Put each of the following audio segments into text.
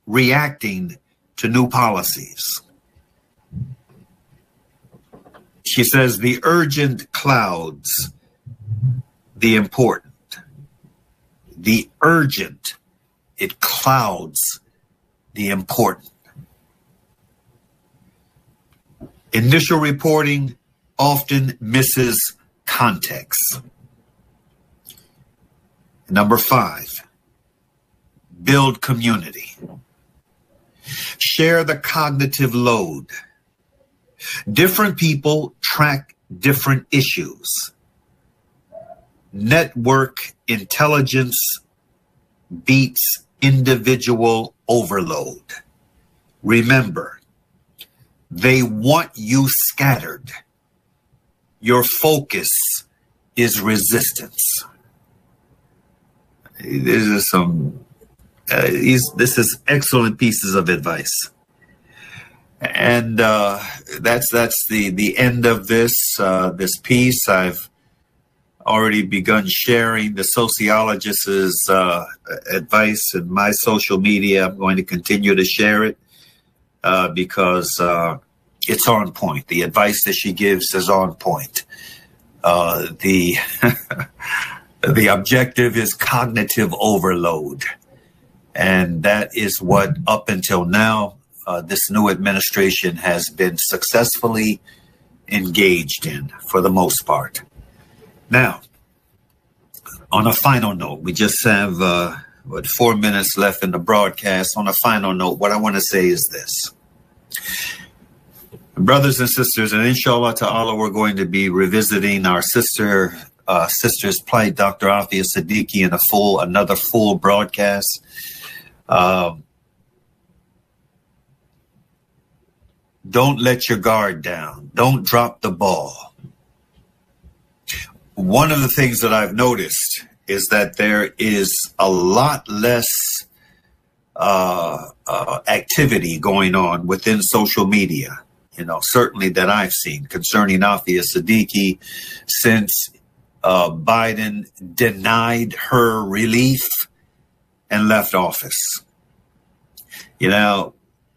reacting to new policies. She says the urgent clouds the important. The urgent, it clouds the important. Initial reporting often misses context. Number 5, build community. Share the cognitive load. Different people track different issues. Network intelligence beats individual overload. Remember, they want you scattered. Your focus is resistance. This is this is excellent pieces of advice. And that's the end of this piece. I've already begun sharing the sociologist's advice in my social media. I'm going to continue to share it because it's on point. The advice that she gives is on point. The objective is cognitive overload. And that is what, up until now, this new administration has been successfully engaged in for the most part. Now, on a final note, we just have 4 minutes left in the broadcast. On a final note, what I want to say is this. Brothers and sisters, and inshallah ta'ala, we're going to be revisiting our sister's plight, Dr. Afia Siddiqui, in another full broadcast. Don't let your guard down. Don't drop the ball. One of the things that I've noticed is that there is a lot less activity going on within social media, certainly that I've seen concerning Afia Siddiqui since Biden denied her relief and left office. We know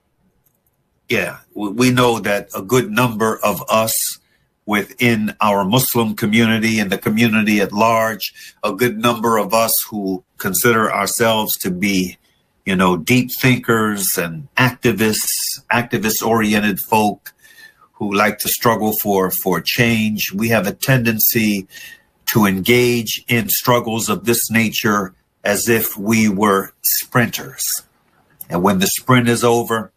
that a good number of us within our Muslim community and the community at large, a good number of us who consider ourselves to be, deep thinkers and activist-oriented folk who like to struggle for change. We have a tendency to engage in struggles of this nature as if we were sprinters. And when the sprint is over,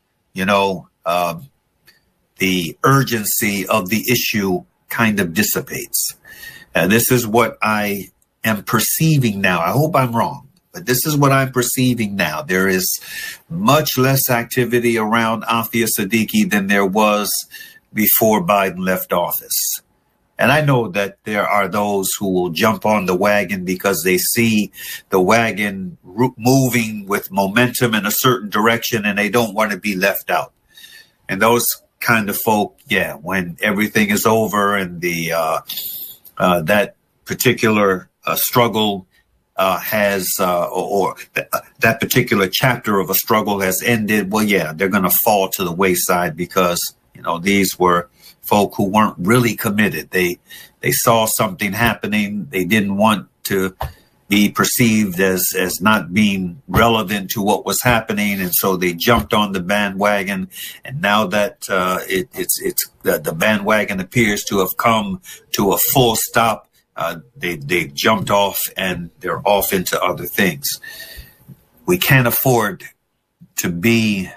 the urgency of the issue kind of dissipates. And this is what I am perceiving now. I hope I'm wrong, but this is what I'm perceiving now. There is much less activity around Afia Siddiqui than there was before Biden left office. And I know that there are those who will jump on the wagon because they see the wagon moving with momentum in a certain direction and they don't want to be left out. And those kind of folk, when everything is over and that particular struggle has, or that particular chapter of a struggle has ended, they're going to fall to the wayside because, these were folk who weren't really committed. They saw something happening. They didn't want to be perceived as not being relevant to what was happening, and so they jumped on the bandwagon. And now that the bandwagon appears to have come to a full stop, they jumped off and they're off into other things. We can't afford to be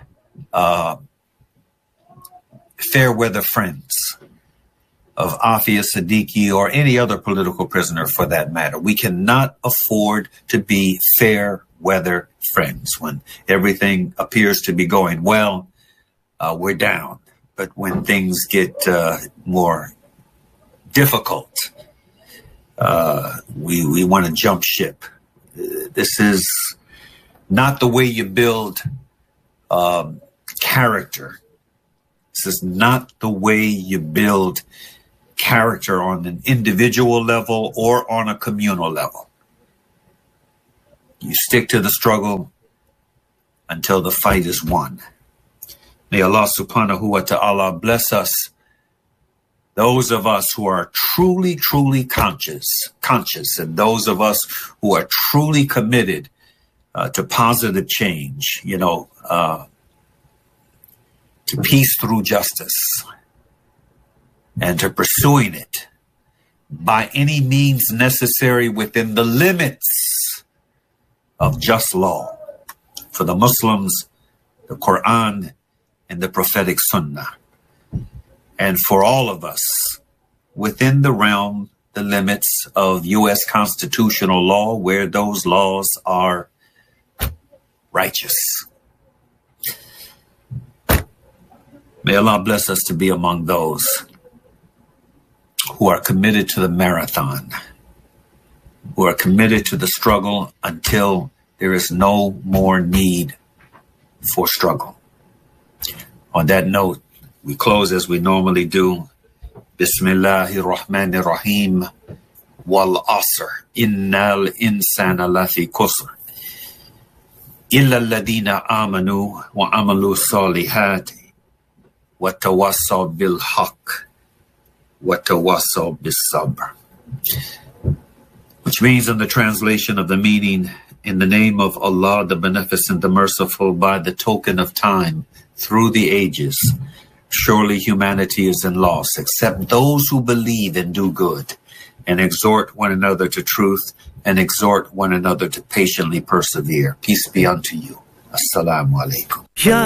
fair weather friends of Afia Siddiqui or any other political prisoner for that matter. We cannot afford to be fair weather friends. When everything appears to be going well, we're down. But when things get more difficult, we want to jump ship. This is not the way you build character. This is not the way you build character on an individual level or on a communal level. You stick to the struggle. until the fight is won. May Allah subhanahu wa ta'ala bless us, those of us who are truly, truly conscious, and those of us who are truly committed to positive change, to peace through justice, and to pursuing it by any means necessary within the limits of just law. For the Muslims, the Quran and the prophetic Sunnah. And for all of us, within the realm, the limits of U.S. constitutional law, where those laws are righteous. May Allah bless us to be among those who are committed to the marathon, who are committed to the struggle until there is no more need for struggle. On that note, we close as we normally do. Bismillahir Rahmanir Rahim. Wal Asr. Innal insana lafi kusr. Illa alladhina amanu wa amalu salihati wa tawassaw bil haqq wa tawassaw bis sabr. Which means, in the translation of the meaning, in the name of Allah, the Beneficent, the Merciful, by the token of time, through the ages, surely humanity is in loss, except those who believe and do good, and exhort one another to truth, and exhort one another to patiently persevere. Peace be unto you. Assalamu alaikum.